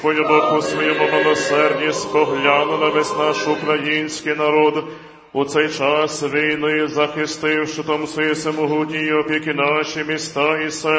Твою Бог у своєму милосерді спогляну на весь наш український народ, у цей час війни захистивши там свої всемогутні опіки наші міста і села.